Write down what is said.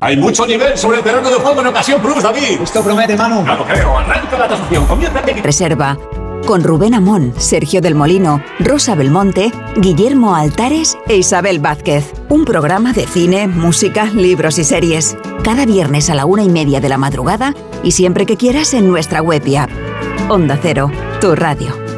Hay mucho nivel sobre el terreno de juego en Ocasión Plus, David. Esto promete, Manu. Ya lo creo. Arranca la tasación. Comienza el... Reserva. Con Rubén Amón, Sergio del Molino, Rosa Belmonte, Guillermo Altares e Isabel Vázquez. Un programa de cine, música, libros y series. Cada viernes a la 1:30 de la madrugada y siempre que quieras en nuestra web y app. Onda Cero, tu radio.